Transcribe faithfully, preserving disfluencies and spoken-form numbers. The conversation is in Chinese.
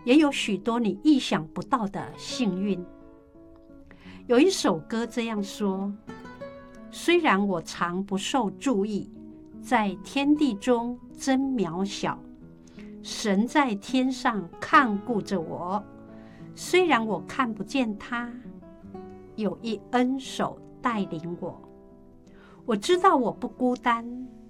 也有许多你意想不到的幸运。有一首歌这样说：虽然我常不受注意，在天地中真渺小，神在天上看顾着我。虽然我看不见他，有一恩手带领我。我知道我不孤单，